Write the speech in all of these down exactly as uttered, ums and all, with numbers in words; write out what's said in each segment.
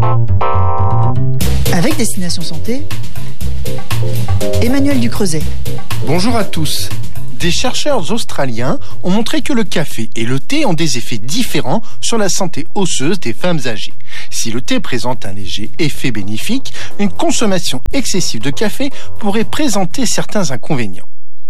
Avec Destination Santé, Emmanuel Ducreuset. Bonjour à tous. Des chercheurs australiens ont montré que le café et le thé ont des effets différents sur la santé osseuse des femmes âgées. Si le thé présente un léger effet bénéfique, une consommation excessive de café pourrait présenter certains inconvénients.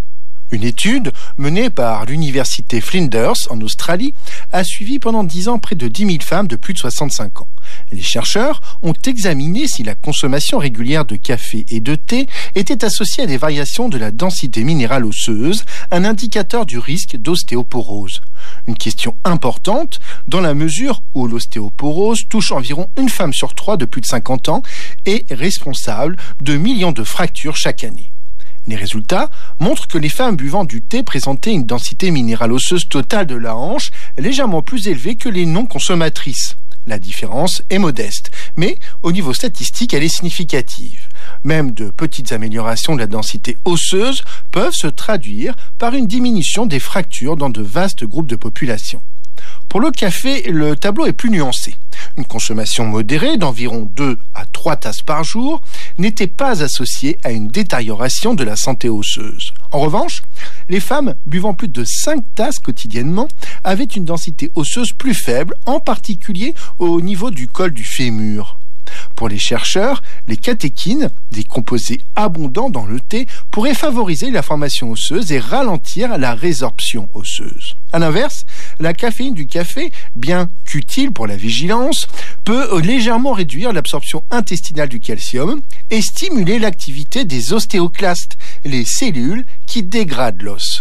Une étude menée par l'université Flinders en Australie a suivi pendant dix ans près de dix mille femmes de plus de soixante-cinq ans. Les chercheurs ont examiné si la consommation régulière de café et de thé était associée à des variations de la densité minérale osseuse, un indicateur du risque d'ostéoporose. Une question importante dans la mesure où l'ostéoporose touche environ une femme sur trois de plus de cinquante ans et est responsable de millions de fractures chaque année. Les résultats montrent que les femmes buvant du thé présentaient une densité minérale osseuse totale de la hanche légèrement plus élevée que les non-consommatrices. La différence est modeste, mais au niveau statistique, elle est significative. Même de petites améliorations de la densité osseuse peuvent se traduire par une diminution des fractures dans de vastes groupes de population. Pour le café, le tableau est plus nuancé. Une consommation modérée d'environ deux à trois tasses par jour n'était pas associée à une détérioration de la santé osseuse. En revanche, les femmes buvant plus de cinq tasses quotidiennement avaient une densité osseuse plus faible, en particulier au niveau du col du fémur. Pour les chercheurs, les catéchines, des composés abondants dans le thé, pourraient favoriser la formation osseuse et ralentir la résorption osseuse. À l'inverse, la caféine du café, bien qu'utile pour la vigilance, peut légèrement réduire l'absorption intestinale du calcium et stimuler l'activité des ostéoclastes, les cellules qui dégradent l'os.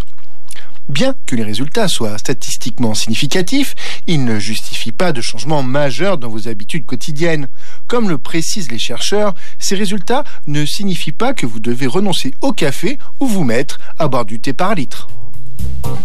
Bien que les résultats soient statistiquement significatifs, ils ne justifient pas de changement majeur dans vos habitudes quotidiennes. Comme le précisent les chercheurs, ces résultats ne signifient pas que vous devez renoncer au café ou vous mettre à boire du thé par litre.